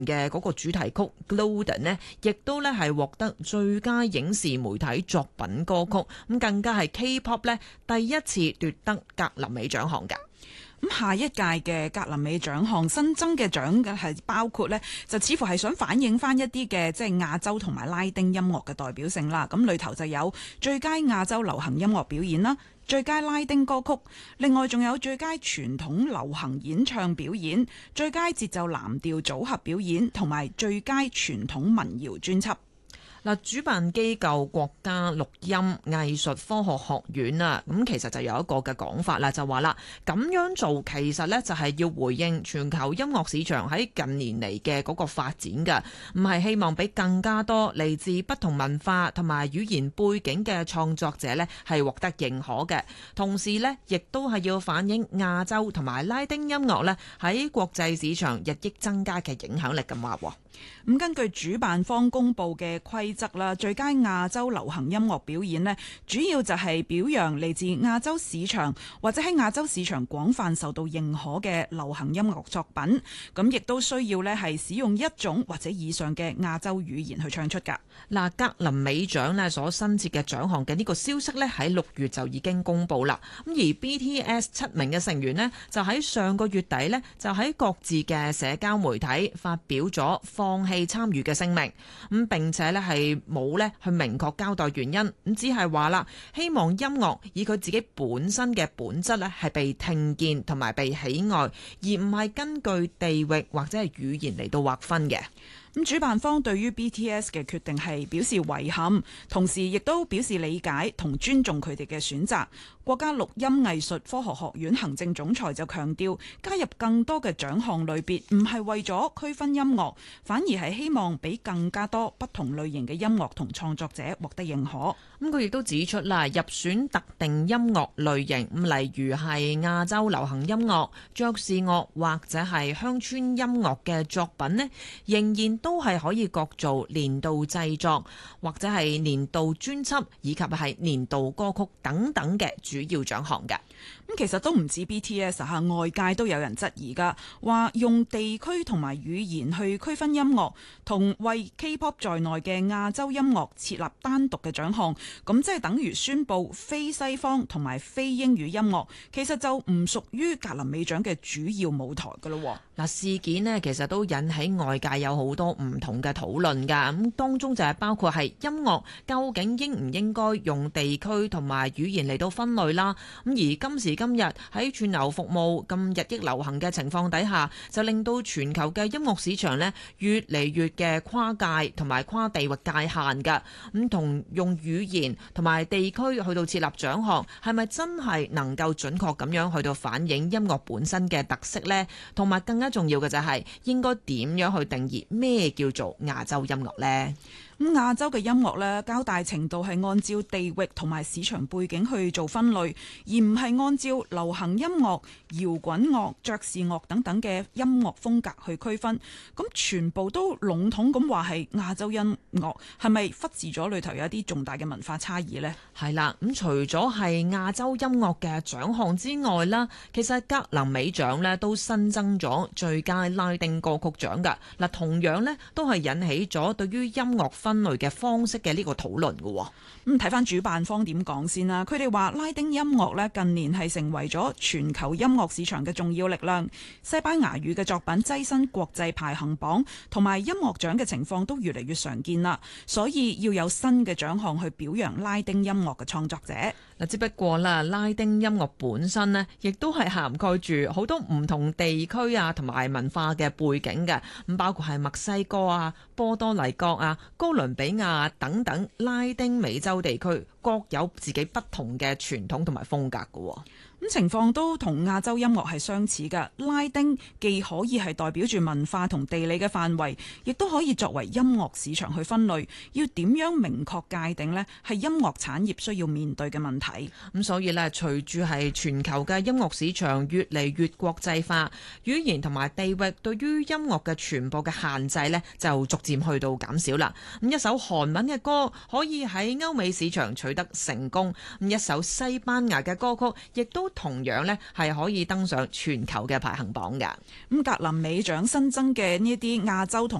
嘅嗰個主題曲 Golden 呢，亦都咧係獲得最佳影視媒體作品歌曲，咁更加係 K-pop 咧第一次奪得格林美獎項㗎。 咁下一屆嘅格林美獎項新增嘅獎嘅係包括呢，就似乎係想反映翻一啲嘅即係亞洲同埋拉丁音樂嘅代表性啦。咁裏頭就有最佳亞洲流行音樂表演啦，最佳拉丁歌曲，另外仲有最佳傳統流行演唱表演、最佳節奏藍調組合表演同埋最佳傳統民謠專輯。 嗱，主辦機構國家錄音藝術科學學院啊，咁其實就有一個嘅講法啦，就話啦，咁樣做其實呢就係要回應全球音樂市場喺近年嚟嘅嗰個發展㗎，唔係希望俾更加多嚟自不同文化同埋語言背景嘅創作者呢係獲得認可嘅，同時呢亦都係要反映亞洲同埋拉丁音樂呢喺國際市場日益增加嘅影響力咁話。 咁根據主辦方公佈嘅規則啦，最佳亞洲流行音樂表演呢，主要就係表揚嚟自亞洲市場或者喺亞洲市場廣泛受到認可嘅流行音樂作品。咁亦都需要呢係使用一種或者以上嘅亞洲語言去唱出㗎。 嗱，格林美獎呢所新設嘅獎項嘅呢個消息呢，喺6月就已經公佈啦。咁而 BTS 7名嘅成員呢，就喺上個月底呢，就喺各自嘅社交媒體發表咗放棄參與嘅聲明，咁並且呢係冇呢去明確交代原因，咁只係話啦，希望音樂以佢自己本身嘅本質呢係被聽見同埋被喜愛，而唔係根據地域或者係語言嚟到劃分嘅。 咁主辦方對於 BTS 嘅決定係表示遺憾，同時亦都表示理解同尊重佢哋嘅選擇。國家錄音藝術科學學院行政總裁就強調，加入更多嘅獎項類別唔係為咗區分音樂，反而係希望俾更加多不同類型嘅音樂同創作者獲得認可。 咁佢亦都指出啦，入選特定音樂類型，例如係亞洲流行音樂、爵士樂或者係鄉村音樂嘅作品呢，仍然都係可以各做年度製作或者係年度專輯以及係年度歌曲等等嘅主要獎項嘅。 咁其實都唔止 BTS 嚇，外界都有人質疑㗎，話用地區同埋語言去區分音樂，同為 K-pop 在內嘅亞洲音樂設立單獨嘅獎項，咁即係等於宣佈非西方同埋非英語音樂其實就唔屬於格林美獎嘅主要舞台㗎咯。 嗱，事件呢其實都引起外界有好多唔同嘅討論㗎，咁當中就係包括係音樂究竟應唔應該用地區同埋語言嚟到分類啦。咁而今時今日喺串流服務咁日益流行嘅情況底下，就令到全球嘅音樂市場呢越嚟越嘅跨界同埋跨地域界限㗎。咁同用語言同埋地區去到設立獎項，係咪真係能夠準確咁樣去到反映音樂本身嘅特色呢？同埋更加重要嘅就係應該點樣去定義咩叫做亞洲音樂呢？ 咁亞洲嘅音樂呢，較大程度係按照地域同埋市場背景去做分類，而唔係按照流行音樂、搖滾樂、爵士樂等等嘅音樂風格去區分。咁全部都籠統咁話係亞洲音樂，係咪忽視咗裏頭有一啲重大嘅文化差異呢？ 係啦，咁除咗係亞洲音樂嘅獎項之外啦，其實格林美獎呢都新增咗最佳拉丁歌曲獎㗎。嗱，同樣呢都係引起咗對於音樂分類嘅方式嘅呢個討論嘅。 咁睇翻主辦方點講先啦，佢哋話拉丁音樂呢近年係成為咗全球音樂市場嘅重要力量，西班牙語嘅作品躋身國際排行榜同埋音樂獎嘅情況都越嚟越常見啦，所以要有新嘅獎項去表揚拉丁音樂嘅創作者。 嗱，只不過啦，拉丁音樂本身呢，亦都係涵蓋住好多唔同地區啊同埋文化嘅背景嘅，咁包括係墨西哥啊、波多黎各啊、哥倫比亞等等拉丁美洲地區，各有自己不同嘅傳統同埋風格嘅。 咁情況都同亞洲音樂係相似㗎，拉丁既可以係代表住文化同地理嘅範圍，亦都可以作為音樂市場去分類。要點樣明確界定呢？係音樂產業需要面對嘅問題。 咁所以呢，隨住係全球嘅音樂市場越嚟越國際化，語言同埋地域對於音樂嘅傳播嘅限制呢，就逐漸去到減少啦。咁一首韓文嘅歌可以喺歐美市場取得成功，咁一首西班牙嘅歌曲亦都同樣呢係可以登上全球嘅排行榜㗎。 咁格林美獎新增嘅呢一啲亞洲同